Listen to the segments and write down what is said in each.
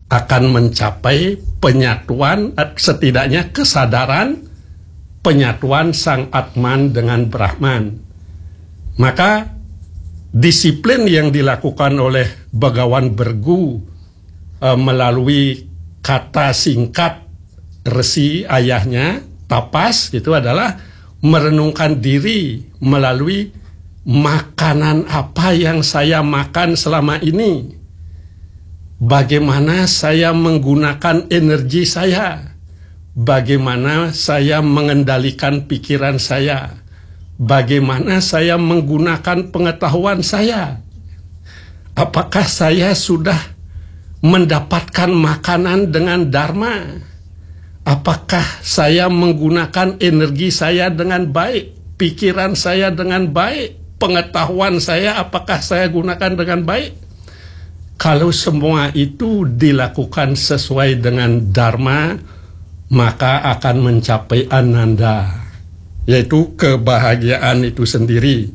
akan mencapai penyatuan, setidaknya kesadaran penyatuan Sang Atman dengan Brahman. Maka disiplin yang dilakukan oleh Bhagawan Bhrgu melalui kata singkat resi ayahnya, tapas, itu adalah merenungkan diri melalui makanan apa yang saya makan selama ini. Bagaimana saya menggunakan energi saya. Bagaimana saya mengendalikan pikiran saya. Bagaimana saya menggunakan pengetahuan saya. Apakah saya sudah mendapatkan makanan dengan dharma? Apakah saya menggunakan energi saya dengan baik? Pikiran saya dengan baik? Pengetahuan saya apakah saya gunakan dengan baik? Kalau semua itu dilakukan sesuai dengan dharma, maka akan mencapai ananda, yaitu kebahagiaan itu sendiri.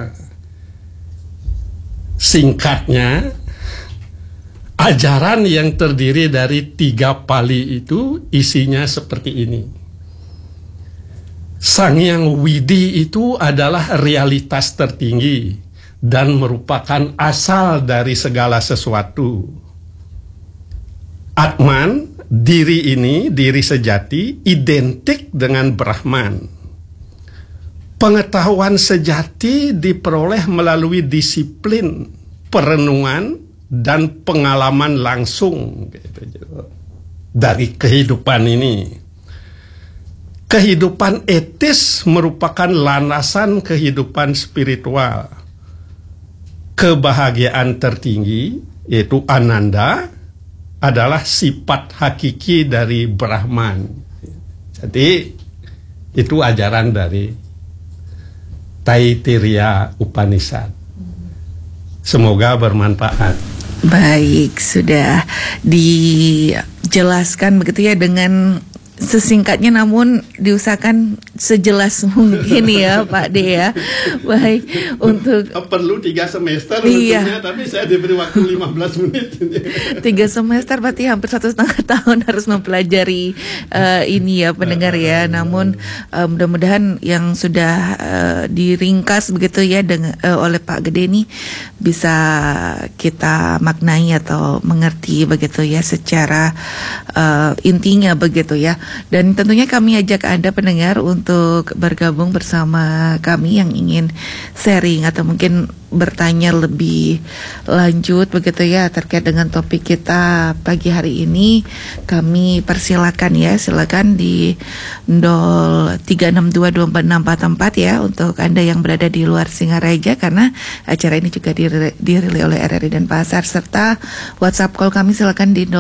Singkatnya, ajaran yang terdiri dari 3 pali itu isinya seperti ini. Sang Hyang Widi itu adalah realitas tertinggi dan merupakan asal dari segala sesuatu. Atman, diri ini, diri sejati, identik dengan Brahman. Pengetahuan sejati diperoleh melalui disiplin, perenungan, dan pengalaman langsung dari kehidupan ini. Kehidupan etis merupakan landasan kehidupan spiritual. Kebahagiaan tertinggi, yaitu ananda, adalah sifat hakiki dari Brahman. Jadi itu ajaran dari Taittiriya Upanishad. Semoga bermanfaat. Baik, sudah dijelaskan begitu ya dengan sesingkatnya, namun diusahakan sejelas mungkin ya Pak De ya. Baik, untuk perlu 3 semester iya. Tentunya, tapi saya diberi waktu 15 menit. 3 semester berarti hampir 1,5 tahun harus mempelajari ini ya pendengar ya. Namun mudah-mudahan yang sudah diringkas begitu ya dengan oleh Pak Gede ini bisa kita maknai atau mengerti begitu ya secara intinya begitu ya. Dan tentunya kami ajak Anda pendengar untuk bergabung bersama kami yang ingin sharing atau mungkin bertanya lebih lanjut begitu ya terkait dengan topik kita pagi hari ini. Kami persilakan ya, silakan di 0362246444 ya untuk Anda yang berada di luar Singaraja, karena acara ini juga dirilis oleh RRI Denpasar, serta WhatsApp call kami silakan di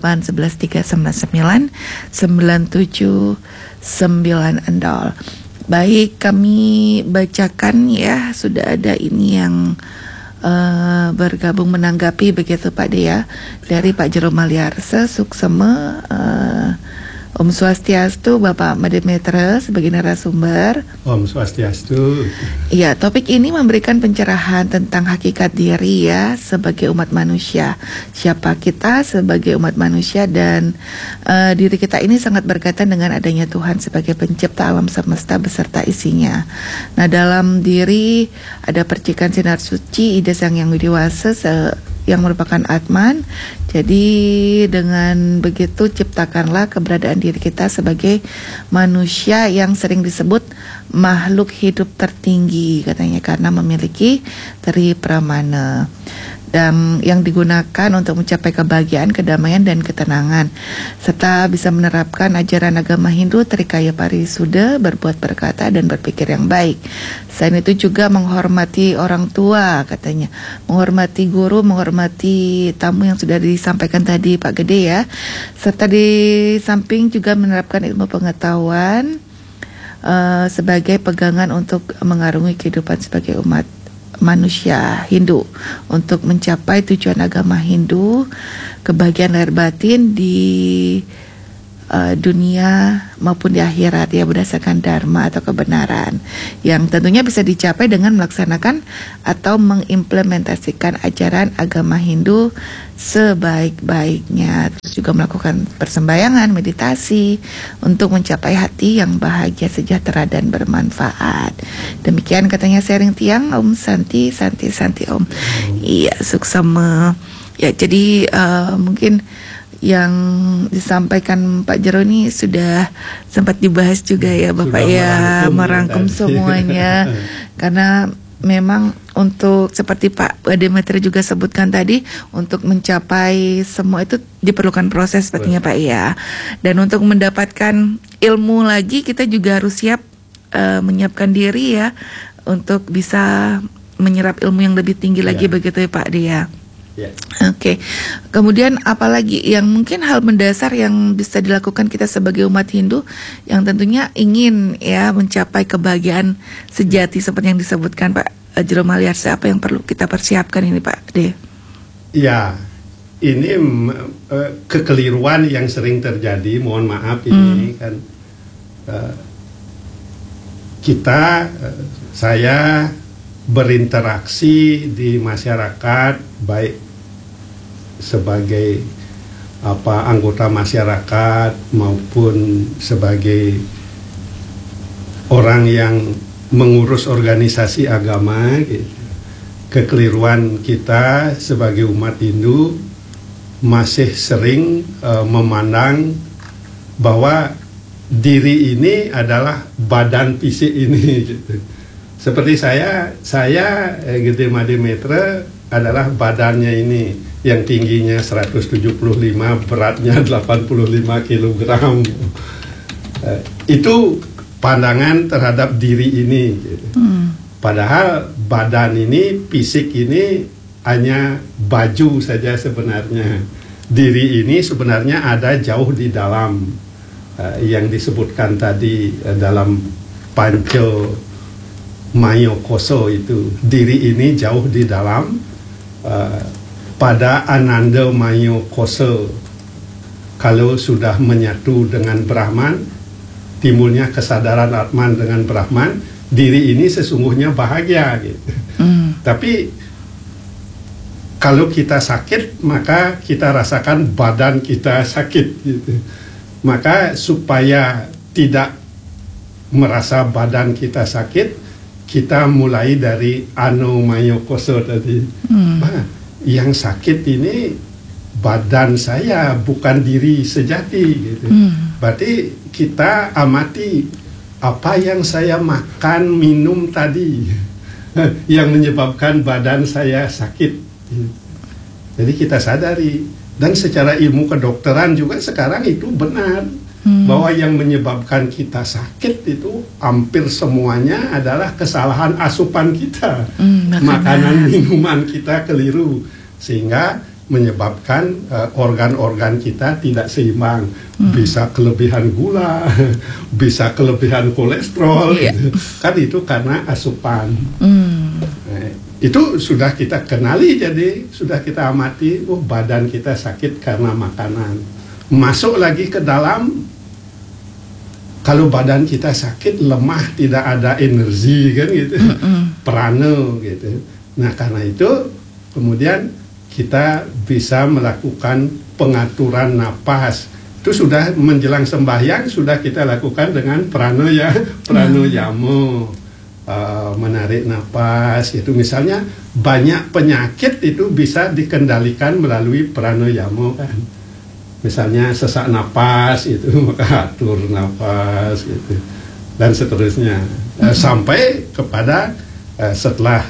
08139999790. Baik, kami bacakan ya, sudah ada ini yang bergabung menanggapi begitu Pak Dea, dari Pak Jero Maliarse, Sukseme, Om Swastiastu, Bapak Mademetre sebagai narasumber. Om Swastiastu. Ya, topik ini memberikan pencerahan tentang hakikat diri ya sebagai umat manusia. Siapa kita sebagai umat manusia, dan diri kita ini sangat berkaitan dengan adanya Tuhan sebagai pencipta alam semesta beserta isinya. Nah, dalam diri ada percikan sinar suci ide Sang Hyang Widiwasa yang merupakan Atman. Jadi dengan begitu ciptakanlah keberadaan diri kita sebagai manusia yang sering disebut makhluk hidup tertinggi katanya, karena memiliki tri pramana dan yang digunakan untuk mencapai kebahagiaan, kedamaian, dan ketenangan, serta bisa menerapkan ajaran agama Hindu Trikaya Parisuddha, berbuat, berkata, dan berpikir yang baik. Selain itu juga menghormati orang tua katanya, menghormati guru, menghormati tamu yang sudah disampaikan tadi Pak Gede ya, serta di samping juga menerapkan ilmu pengetahuan sebagai pegangan untuk mengarungi kehidupan sebagai umat manusia Hindu untuk mencapai tujuan agama Hindu, kebahagiaan lahir batin di dunia maupun di akhirat ya, berdasarkan dharma atau kebenaran yang tentunya bisa dicapai dengan melaksanakan atau mengimplementasikan ajaran agama Hindu sebaik-baiknya. juga melakukan persembahyangan, meditasi untuk mencapai hati yang bahagia, sejahtera dan bermanfaat. Demikian katanya sharing Tiang. Om Santi Om. Iya, suksema. Ya, jadi mungkin yang disampaikan Pak Jero ini sudah sempat dibahas juga ya Bapak ya, merangkum semuanya. Karena memang untuk seperti Pak Demetri juga sebutkan tadi, untuk mencapai semua itu diperlukan proses sepertinya Pak ya. Dan untuk mendapatkan ilmu lagi kita juga harus siap menyiapkan diri ya untuk bisa menyerap ilmu yang lebih tinggi lagi begitu ya Pak Dia. Ya. Oke. Kemudian apalagi yang mungkin hal mendasar yang bisa dilakukan kita sebagai umat Hindu yang tentunya ingin ya mencapai kebahagiaan sejati seperti yang disebutkan Pak Jero Maliarsa, apa yang perlu kita persiapkan ini Pak De? Ya, ini kekeliruan yang sering terjadi. Mohon maaf ini kan saya berinteraksi di masyarakat baik sebagai anggota masyarakat maupun sebagai orang yang mengurus organisasi agama gitu. Kekeliruan kita sebagai umat Hindu masih sering memandang bahwa diri ini adalah badan fisik ini gitu. Seperti saya Gede Made Metre adalah badannya ini yang tingginya 175, beratnya 85 kg. Itu pandangan terhadap diri ini gitu. Padahal badan ini, fisik ini hanya baju saja sebenarnya. Diri ini sebenarnya ada jauh di dalam, yang disebutkan tadi dalam Panco Mayo Koso itu. Diri ini jauh di dalam, pada Ananda Mayo Koso, kalau sudah menyatu dengan Brahman, timbulnya kesadaran Atman dengan Brahman, diri ini sesungguhnya bahagia gitu. Tapi kalau kita sakit, maka kita rasakan badan kita sakit gitu. Maka supaya tidak merasa badan kita sakit, kita mulai dari Anomayo Koso tadi. Yang sakit ini badan saya, bukan diri sejati gitu. Berarti kita amati apa yang saya makan, minum tadi yang menyebabkan badan saya sakit. Jadi kita sadari. Dan secara ilmu kedokteran juga sekarang itu benar, bahwa yang menyebabkan kita sakit itu hampir semuanya adalah kesalahan asupan kita. Makanan minuman kita keliru, sehingga menyebabkan organ-organ kita tidak seimbang. Bisa kelebihan gula, bisa kelebihan kolesterol, kan itu karena asupan. Itu sudah kita kenali, jadi sudah kita amati, badan kita sakit karena makanan. Masuk lagi ke dalam, kalau badan kita sakit, lemah, tidak ada energi kan gitu, prana gitu. Nah karena itu kemudian kita bisa melakukan pengaturan napas. Itu sudah menjelang sembahyang sudah kita lakukan dengan pranayama. Menarik napas itu, misalnya banyak penyakit itu bisa dikendalikan melalui pranayama kan. Misalnya sesak napas itu maka atur napas gitu, dan seterusnya sampai kepada setelah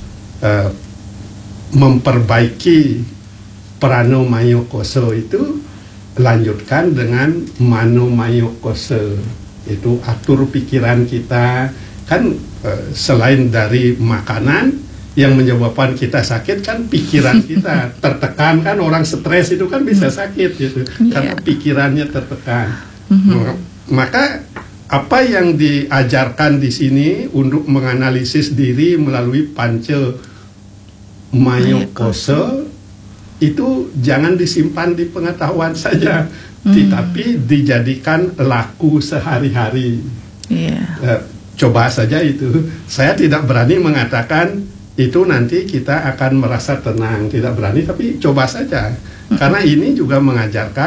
memperbaiki Pranomayo Koso itu, lanjutkan dengan Manomayo Koso, itu atur pikiran kita kan. Selain dari makanan yang menyebabkan kita sakit kan pikiran kita tertekan kan, orang stres itu kan bisa sakit gitu karena pikirannya tertekan. Maka apa yang diajarkan di sini untuk menganalisis diri melalui Panca Mayo Koso itu jangan disimpan di pengetahuan saja, tetapi dijadikan laku sehari-hari. Coba saja itu. Saya tidak berani mengatakan itu nanti kita akan merasa tenang, tidak berani, tapi coba saja. Karena ini juga mengajarkan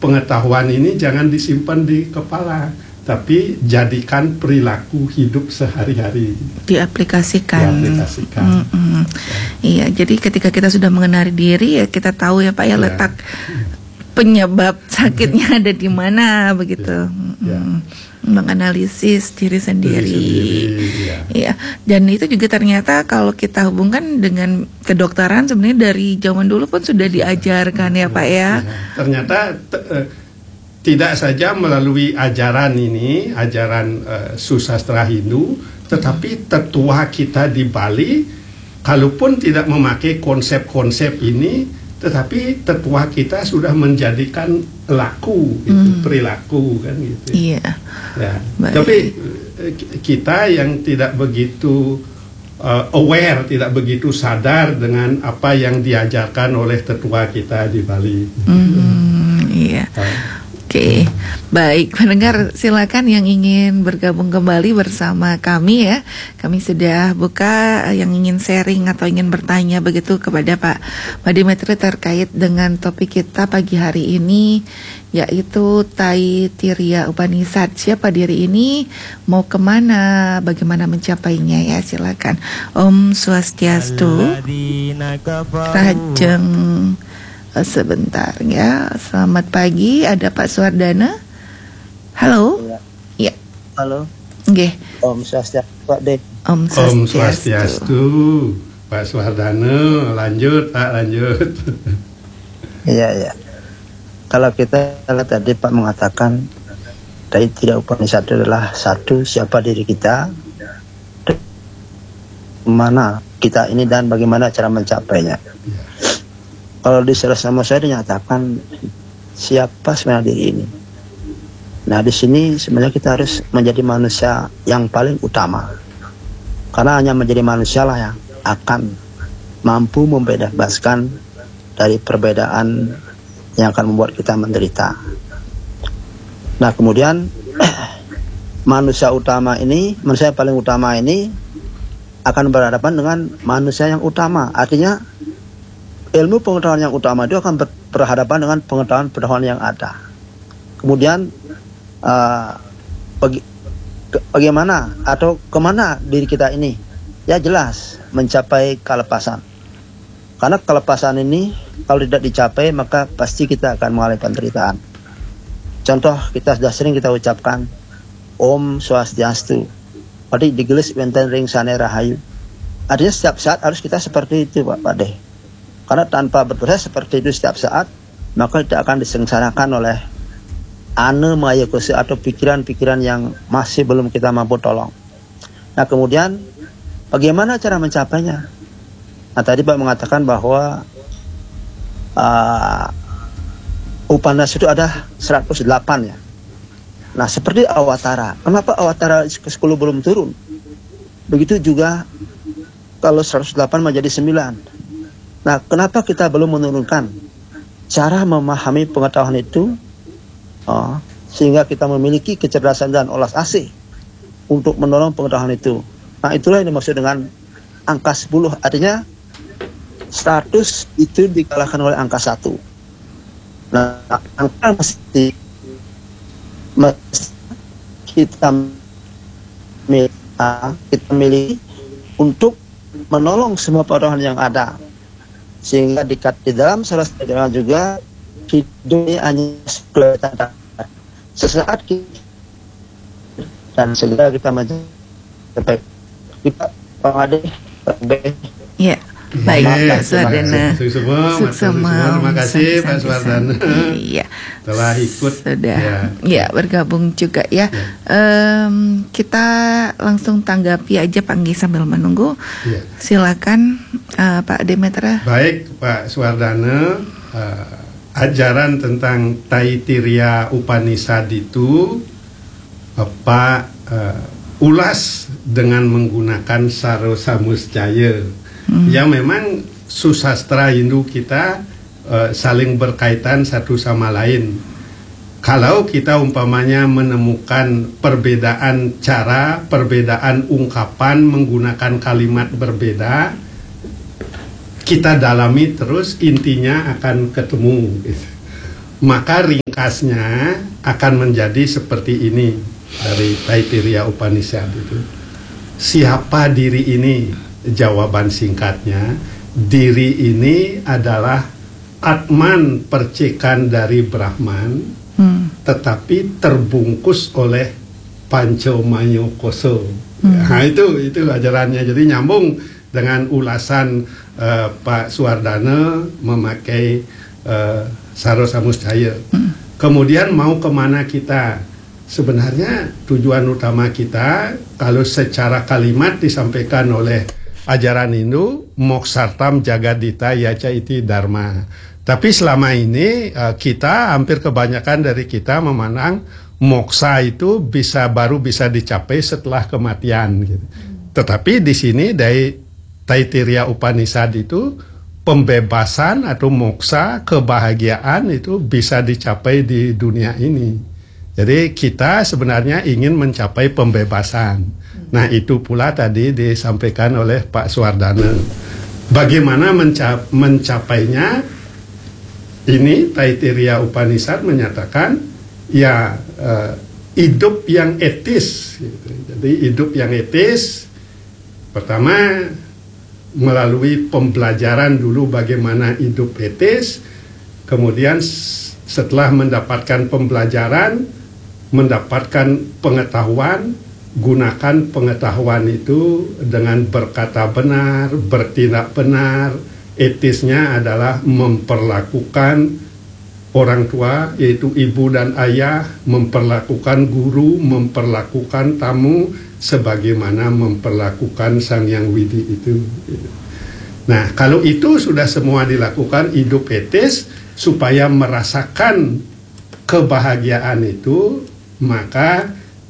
pengetahuan ini jangan disimpan di kepala, tapi jadikan perilaku hidup sehari-hari. Diaplikasikan. Diaplikasikan. Iya, jadi ketika kita sudah mengenali diri ya kita tahu ya Pak ya, letak penyebab sakitnya ada di mana begitu. Menganalisis diri sendiri. Iya. Dan itu juga ternyata kalau kita hubungkan dengan kedokteran sebenarnya dari zaman dulu pun sudah diajarkan ya Pak ya. Ternyata tidak saja melalui ajaran ini, ajaran susastra Hindu, tetapi tetua kita di Bali, kalaupun tidak memakai konsep-konsep ini, tetapi tetua kita sudah menjadikan laku, perilaku kan gitu. Iya. Ya. Tapi kita yang tidak begitu aware, tidak begitu sadar dengan apa yang diajarkan oleh tetua kita di Bali. Iya. Oke, baik pendengar, silakan yang ingin bergabung kembali bersama kami ya. Kami sudah buka yang ingin sharing atau ingin bertanya begitu kepada Pak Demetra terkait dengan topik kita pagi hari ini, yaitu Taittiriya Upanishad. Siapa diri ini, mau kemana, bagaimana mencapainya ya, silakan. Om Swastiastu. Rajeng. Sebentar ya. Selamat pagi, ada Pak Suwardana. Halo. Ya. Halo. Nggih. Om Swastiastu, Pak De. Om Swastiastu. Pak Suwardana, lanjut Pak, lanjut. Iya. Kalau kita lihat tadi Pak mengatakan Taittiriya Upanishad adalah satu, siapa diri kita, mana kita ini dan bagaimana cara mencapainya. Kalau di sama saya dinyatakan siapa sebenarnya diri ini. Nah di sini sebenarnya kita harus menjadi manusia yang paling utama, karena hanya menjadi manusia lah yang akan mampu membebaskan dari perbedaan yang akan membuat kita menderita. Nah kemudian manusia utama ini, manusia yang paling utama ini akan berhadapan dengan manusia yang utama. Artinya ilmu pengetahuan yang utama itu akan berhadapan dengan pengetahuan yang ada. Kemudian bagaimana atau kemana diri kita ini? Ya jelas mencapai kelepasan. Karena kelepasan ini kalau tidak dicapai maka pasti kita akan mengalami penderitaan. Contoh kita sudah sering kita ucapkan Om Swastiastu. Tadi digelis wenten ring sane rahayu. Artinya setiap saat harus kita seperti itu Pak De. Karena tanpa berproses seperti itu setiap saat, maka tidak akan disengsarakan oleh ane maya kose atau pikiran-pikiran yang masih belum kita mampu tolong. Nah kemudian bagaimana cara mencapainya? Nah tadi Pak mengatakan bahwa Upanishad itu ada 108 ya. Nah seperti Awatara, kenapa Awatara ke-10 belum turun? Begitu juga kalau 108 menjadi 9. Nah, kenapa kita belum menurunkan cara memahami pengetahuan itu sehingga kita memiliki kecerdasan dan olas asih untuk menolong pengetahuan itu. Nah, itulah yang dimaksud dengan angka 10. Artinya 100 itu dikalahkan oleh angka 1. Nah, angka mesti kita milih untuk menolong semua pengetahuan yang ada. Sehingga di dalam salah satu juga hidupnya hanya kelihatan sesaat kita dan segera kita mencapai kita Pak ya baik Pak Suwardana. Terima kasih Pak Suwardana. Iya. Telah ikut sudah ya bergabung juga ya. Kita langsung tanggapi aja Pak Nggi sambil menunggu. Silakan Pak Demetra. Baik Pak Suwardana, ajaran tentang Taittiriya Upanishad itu Pak ulas dengan menggunakan Sarosa Muscaya. Ya memang susastra Hindu kita saling berkaitan satu sama lain. Kalau kita umpamanya menemukan perbedaan cara, perbedaan ungkapan menggunakan kalimat berbeda, kita dalami terus, intinya akan ketemu. Maka ringkasnya akan menjadi seperti ini dari Taittiriya Upanishad itu. Siapa diri ini? Jawaban singkatnya, diri ini adalah Atman, percikan dari Brahman, tetapi terbungkus oleh Pancomayo Koso. Nah itu ajarannya. Jadi nyambung dengan ulasan Pak Suwardana memakai Saro Samustaya. Kemudian mau kemana kita? Sebenarnya tujuan utama kita, kalau secara kalimat disampaikan oleh ajaran Hindu, moksartam jagadita yaca iti dharma. Tapi selama ini kita, hampir kebanyakan dari kita memandang moksa itu baru bisa dicapai setelah kematian gitu. Tetapi di sini dari Taittiriya Upanishad itu pembebasan atau moksa, kebahagiaan itu bisa dicapai di dunia ini. Jadi kita sebenarnya ingin mencapai pembebasan. Nah itu pula tadi disampaikan oleh Pak Suwardana. Bagaimana mencapainya? Ini Taittiriya Upanishad menyatakan ya hidup yang etis. Gitu. Jadi hidup yang etis pertama melalui pembelajaran dulu bagaimana hidup etis. Kemudian setelah mendapatkan pembelajaran, mendapatkan pengetahuan, gunakan pengetahuan itu dengan berkata benar, bertindak benar. Etisnya adalah memperlakukan orang tua, yaitu ibu dan ayah, memperlakukan guru, memperlakukan tamu, sebagaimana memperlakukan Sang Yang Widi itu. Nah, kalau itu sudah semua dilakukan, hidup etis, supaya merasakan kebahagiaan itu, maka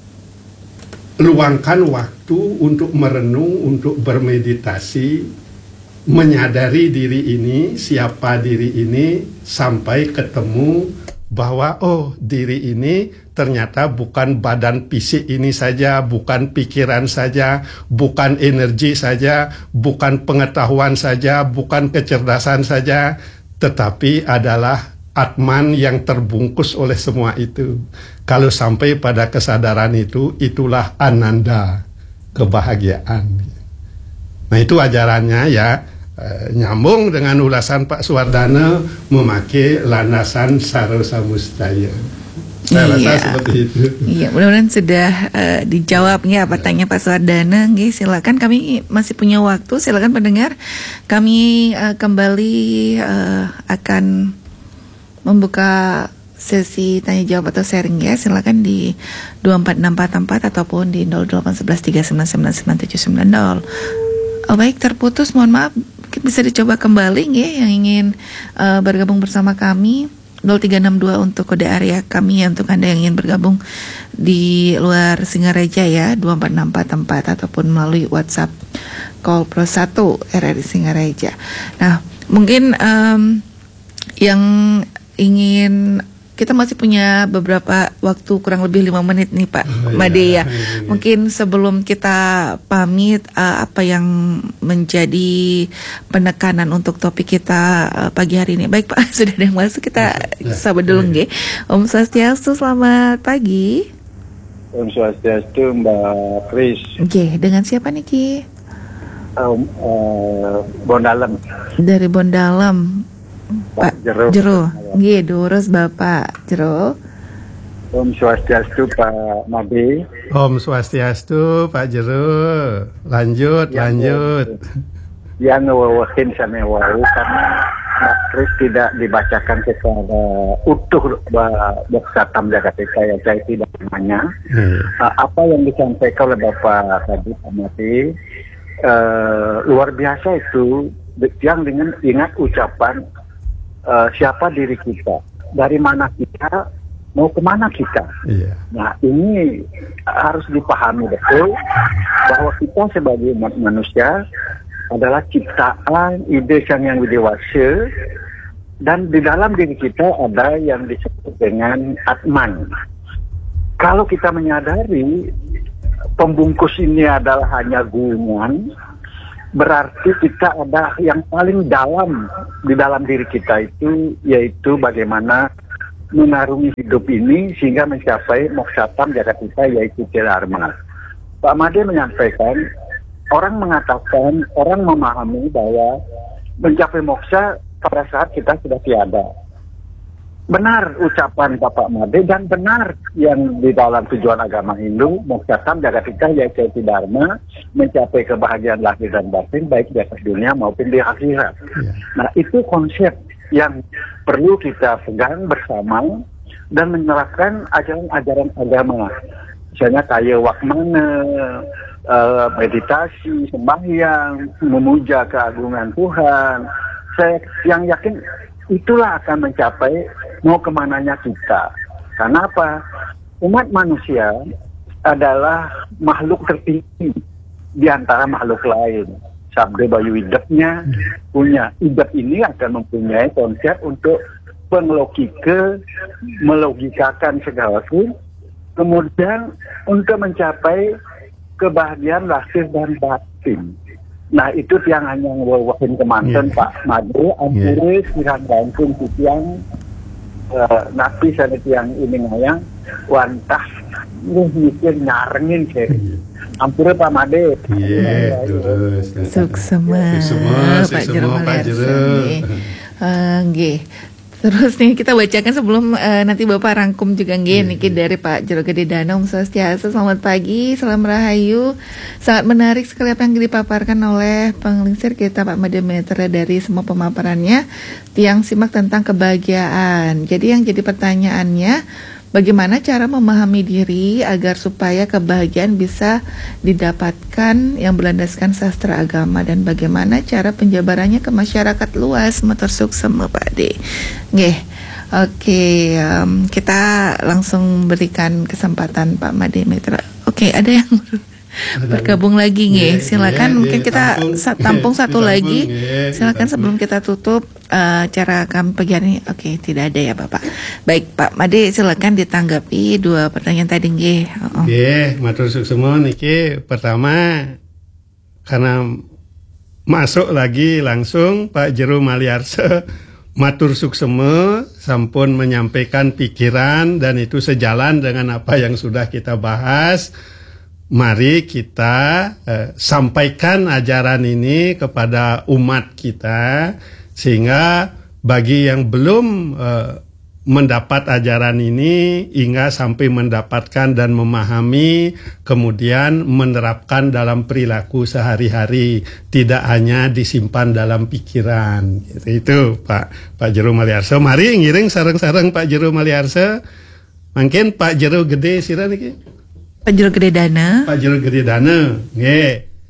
luangkan waktu untuk merenung, untuk bermeditasi, menyadari diri ini, siapa diri ini, sampai ketemu bahwa oh diri ini ternyata bukan badan fisik ini saja, bukan pikiran saja, bukan energi saja, bukan pengetahuan saja, bukan kecerdasan saja, tetapi adalah Atman yang terbungkus oleh semua itu. Kalau sampai pada kesadaran itu, itulah ananda, kebahagiaan. Nah itu ajarannya ya, nyambung dengan ulasan Pak Suwardana memakai landasan Saro Samustaya. Saya rasa seperti itu. Iya, mudah-mudahan sudah dijawabnya apa tanya Pak Suwardana. Silakan, kami masih punya waktu. Silakan pendengar, kami kembali akan membuka sesi tanya jawab atau sharing ya. Silakan di 24644 ataupun di 08139999790. Baik, terputus, mohon maaf. Mungkin bisa dicoba kembali ya yang ingin bergabung bersama kami. 0362 untuk kode area kami ya, untuk Anda yang ingin bergabung di luar Singaraja ya, 24644 ataupun melalui WhatsApp Call Pro 1 RRI Singaraja. Nah, mungkin yang ingin, kita masih punya beberapa waktu, kurang lebih 5 menit nih Pak Made ya. Mungkin sebelum kita pamit, apa yang menjadi penekanan untuk topik kita pagi hari ini? Baik Pak, sudah ada yang masuk, kita sabar dulu nggih. Om Swastiastu, selamat pagi. Om Swastiastu Mbak Kris. Oke, dengan siapa nih Ki? Bondalam. Dari Bondalam. Pak Jero. Nggih, durus Bapak Jero. Om Swastiastu Pak Made. Om Swastiastu Pak Jero. Lanjut. Yang ngewawahin sama wau karena Mas Kris tidak dibacakan secara utuh Boksatam Jagateka ya, saya tidak namanya. Apa yang disampaikan oleh Bapak tadi Pak Made luar biasa itu, yang dengan ingat ucapan siapa diri kita, dari mana kita, mau kemana kita. Nah ini harus dipahami betul bahwa kita sebagai umat manusia adalah ciptaan ide Sang Yang Widi Wasa, dan di dalam diri kita ada yang disebut dengan Atman. Kalau kita menyadari pembungkus ini adalah hanya gulungan, berarti kita ada yang paling dalam di dalam diri kita itu, yaitu bagaimana mengarungi hidup ini sehingga mencapai moksatam jagatita, yaitu dharma. Pak Made menyampaikan, orang mengatakan, orang memahami bahwa mencapai moksa pada saat kita sudah tiada. Benar ucapan Bapak Made dan benar yang di dalam tujuan agama Hindu, moksatam jagatita yaitu dharma, mencapai kebahagiaan lahir dan batin baik di atas dunia maupun di akhirat. Nah, itu konsep yang perlu kita pegang bersama dan menerapkan ajaran-ajaran agama. Misalnya kayak wakmana, meditasi, sembahyang, memuja keagungan Tuhan. Saya yang yakin itulah akan mencapai mau kemananya kita. Karena apa? Umat manusia adalah makhluk tertinggi di antara makhluk lain. Sabda bayu idapnya punya. Idap ini akan mempunyai konsep untuk melogikakan segala sesuatu. Kemudian untuk mencapai kebahagiaan lahir dan batin. Nah, itu yang hanya wawahin kemanten Pak Made, ampure sirang langsung titiang napi sana tiang ini ngayang wantah mikir nyarengin seri. Ampure Pak Made. Terus. Suksema Pak Jero Maliarsa. Nggih. Terus nih kita bacakan sebelum nanti Bapak rangkum juga niki dari Pak Jero Gede Dana. Om Swastiastu, selamat pagi, salam rahayu. Sangat menarik sekali apa yang dipaparkan oleh penglingsir kita Pak Made Maitreya dari semua pemaparannya. Tiang simak tentang kebahagiaan. Jadi yang jadi pertanyaannya, bagaimana cara memahami diri agar supaya kebahagiaan bisa didapatkan yang berlandaskan sastra agama, dan bagaimana cara penjabarannya ke masyarakat luas. Matur suksema Pak De. Nggih. Oke, kita langsung berikan kesempatan Pak Made Maitreya. Oke, ada yang bergabung lagi nggih. Silakan, mungkin kita tampung satu lagi. Silakan sebelum kita tutup cara kami pagi ini. Oke, tidak ada ya Bapak. Baik Pak Made, silakan ditanggapi dua pertanyaan tadi nggih. Nggih, matur suksema niki pertama karena masuk lagi langsung Pak Jero Maliarsa matur suksema sampun menyampaikan pikiran dan itu sejalan dengan apa yang sudah kita bahas. Mari kita sampaikan ajaran ini kepada umat kita, sehingga bagi yang belum mendapat ajaran ini hingga sampai mendapatkan dan memahami, kemudian menerapkan dalam perilaku sehari-hari, tidak hanya disimpan dalam pikiran. Itu Pak Jero Maliarsa. Mari ngiring sareng-sareng Pak Jero Maliarsa. Mungkin Pak Jero Gede sira niki. Pak Jero Gede Dana. Pak Jero Gede Dana. Nggih.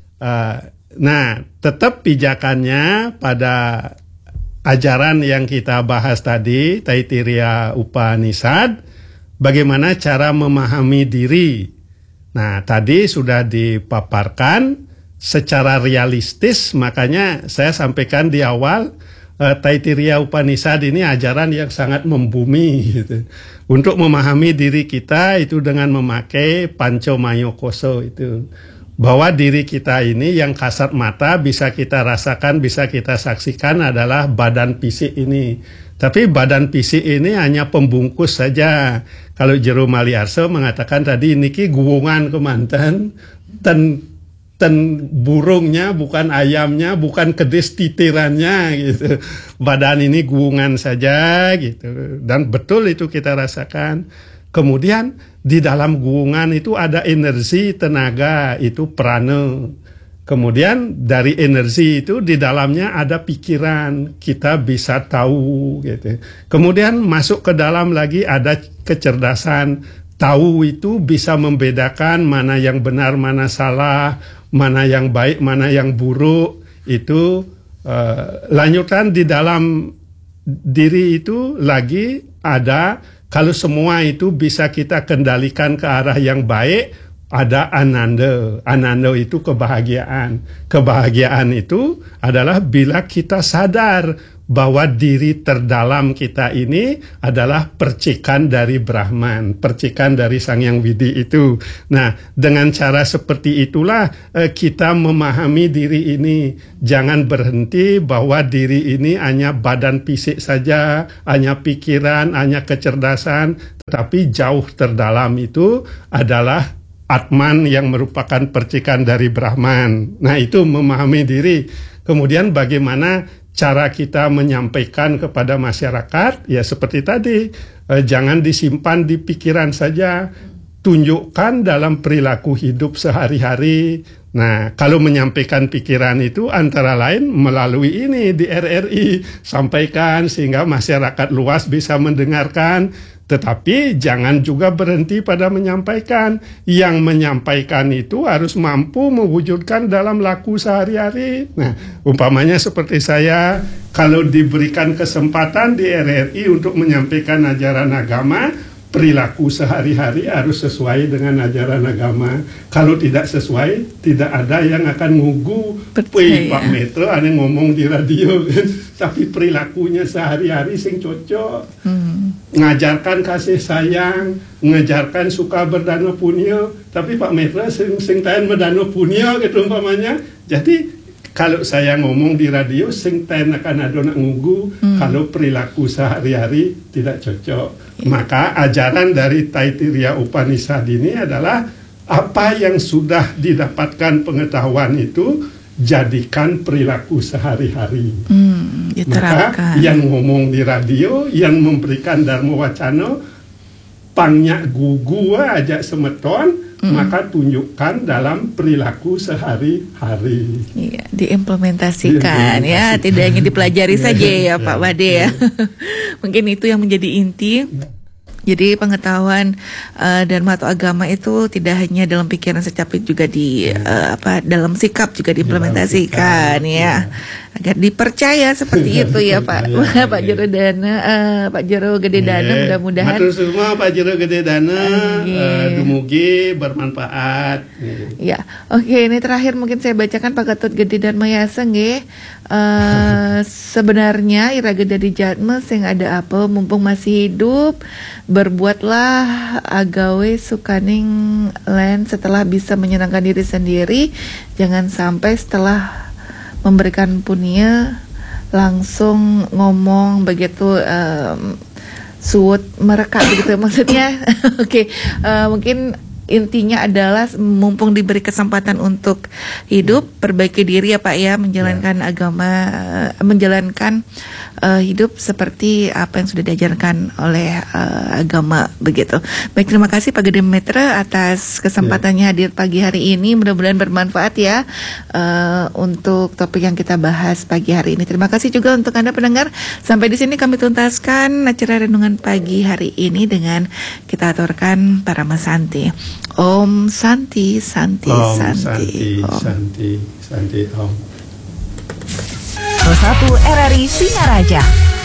Nah, tetap pijakannya pada ajaran yang kita bahas tadi, Taittiriya Upanishad, bagaimana cara memahami diri. Nah, tadi sudah dipaparkan secara realistis, makanya saya sampaikan di awal, Taittiriya Upanishad ini ajaran yang sangat membumi gitu. Untuk memahami diri kita itu dengan memakai Pancomayokoso itu. Bahwa diri kita ini yang kasat mata bisa kita rasakan, bisa kita saksikan adalah badan fisik ini. Tapi badan fisik ini hanya pembungkus saja. Kalau Jero Maliarsa mengatakan tadi niki guwungan kemanten ten burungnya bukan ayamnya, bukan kedis titirannya gitu. Badan ini guwungan saja gitu. Dan betul itu kita rasakan. Kemudian di dalam guwungan itu ada energi, tenaga, itu prana. Kemudian dari energi itu di dalamnya ada pikiran, kita bisa tahu gitu. Kemudian masuk ke dalam lagi ada kecerdasan. Tahu itu bisa membedakan mana yang benar, mana salah, mana yang baik, mana yang buruk. Itu lanjutan di dalam diri itu lagi ada, kalau semua itu bisa kita kendalikan ke arah yang baik, ada ananda. Ananda itu kebahagiaan. Kebahagiaan itu adalah bila kita sadar bahwa diri terdalam kita ini adalah percikan dari Brahman, percikan dari Sang Yang Widi itu. Nah, dengan cara seperti itulah kita memahami diri ini. Jangan berhenti bahwa diri ini hanya badan fisik saja, hanya pikiran, hanya kecerdasan, tetapi jauh terdalam itu adalah Atman yang merupakan percikan dari Brahman. Nah, itu memahami diri. Kemudian bagaimana cara kita menyampaikan kepada masyarakat, ya seperti tadi, jangan disimpan di pikiran saja, tunjukkan dalam perilaku hidup sehari-hari. Nah, kalau menyampaikan pikiran itu antara lain melalui ini di RRI, sampaikan sehingga masyarakat luas bisa mendengarkan. Tetapi jangan juga berhenti pada menyampaikan. Yang menyampaikan itu harus mampu mewujudkan dalam laku sehari-hari. Nah, umpamanya seperti saya, kalau diberikan kesempatan di RRI untuk menyampaikan ajaran agama, perilaku sehari-hari harus sesuai dengan ajaran agama. Kalau tidak sesuai, tidak ada yang akan ngugu. Wih, Pak Metro ada ngomong di radio, tapi perilakunya sehari-hari sing cocok. Ngajarkan kasih sayang, ngajarkan suka berdana punya, tapi Pak Metro sing tahan berdana punya gitu umpamanya. Jadi kalau saya ngomong di radio, sing tahan akan ada nak ngugu, kalau perilaku sehari-hari tidak cocok. Maka ajaran dari Taittiriya Upanishad ini adalah apa yang sudah didapatkan pengetahuan itu jadikan perilaku sehari-hari. Maka yang ngomong di radio, yang memberikan Dharma Wacana, pangnya gugu aja semeton, maka tunjukkan dalam perilaku sehari-hari. Iya, diimplementasikan ya, tidak hanya dipelajari saja ya Pak Wade ya. Mungkin itu yang menjadi inti. Jadi pengetahuan dharma atau agama itu tidak hanya dalam pikiran secapit, juga di dalam sikap juga diimplementasikan ya. Agar dipercaya seperti itu ya Pak. Pak Jero Dana, Pak Jero Gede Dana, mudah-mudahan. Matur semua Pak Jero Gede Dana, dumugi bermanfaat. Ya, oke, ini terakhir mungkin saya bacakan Pak Gatot Gede Dharma Yasa nggih. Sebenarnya iraga dari jatme sing ada apa mumpung masih hidup, berbuatlah agawe sukaning len setelah bisa menyenangkan diri sendiri. Jangan sampai setelah memberikan punya langsung ngomong begitu suut mereka begitu maksudnya. Oke, mungkin intinya adalah mumpung diberi kesempatan untuk hidup, perbaiki diri ya Pak ya, menjalankan agama, menjalankan hidup seperti apa yang sudah diajarkan oleh agama begitu. Baik, terima kasih Pak Gede Metra atas kesempatannya hadir pagi hari ini. Mudah-mudahan bermanfaat ya untuk topik yang kita bahas pagi hari ini. Terima kasih juga untuk Anda pendengar. Sampai di sini kami tuntaskan acara renungan pagi hari ini dengan kita aturkan Parama Santi. Om Santi, Santi, Om Santi, Santi, Santi, Santi, Om. Pro 1 RRI Singaraja.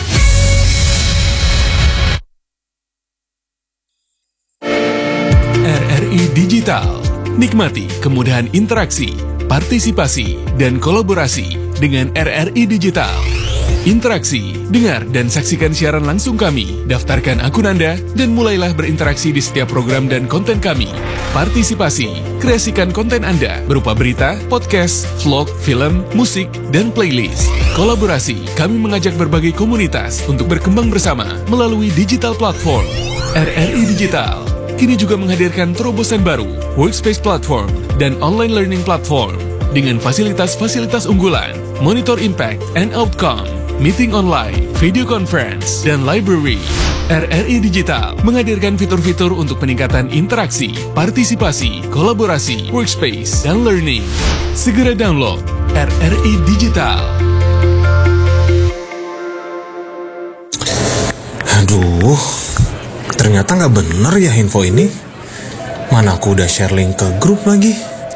RRI Digital. Nikmati kemudahan interaksi, partisipasi, dan kolaborasi dengan RRI Digital. Interaksi, dengar dan saksikan siaran langsung kami, daftarkan akun Anda, dan mulailah berinteraksi di setiap program dan konten kami. Partisipasi, kreasikan konten Anda berupa berita, podcast, vlog, film, musik, dan playlist. Kolaborasi, kami mengajak berbagai komunitas untuk berkembang bersama melalui digital platform. RRI Digital kini juga menghadirkan terobosan baru, workspace platform, dan online learning platform dengan fasilitas-fasilitas unggulan, monitor impact and outcome, meeting online, video conference, dan library. RRI Digital menghadirkan fitur-fitur untuk peningkatan interaksi, partisipasi, kolaborasi, workspace, dan learning. Segera download RRI Digital. Aduh, ternyata nggak bener ya info ini. Mana aku udah share link ke grup lagi.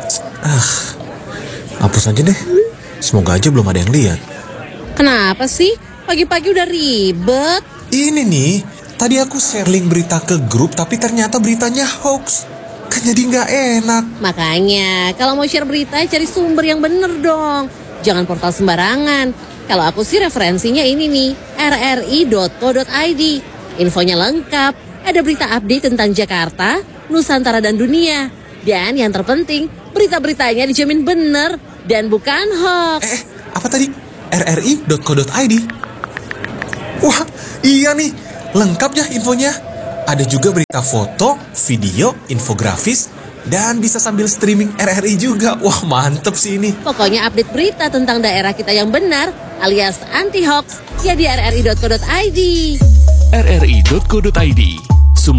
Hapus aja deh. Semoga aja belum ada yang lihat. Kenapa sih? Pagi-pagi udah ribet. Ini nih, tadi aku share link berita ke grup, tapi ternyata beritanya hoax. Kan jadi nggak enak. Makanya, kalau mau share berita, cari sumber yang bener dong. Jangan portal sembarangan. Kalau aku sih referensinya ini nih, rri.co.id. Infonya lengkap, ada berita update tentang Jakarta, Nusantara dan dunia. Dan yang terpenting, berita-beritanya dijamin bener dan bukan hoax. Apa tadi? rri.co.id? Wah, iya nih, lengkap ya infonya. Ada juga berita foto, video, infografis, dan bisa sambil streaming RRI juga. Wah, mantep sih ini. Pokoknya update berita tentang daerah kita yang benar, alias anti-hoax, ya di rri.co.id. rri.co.id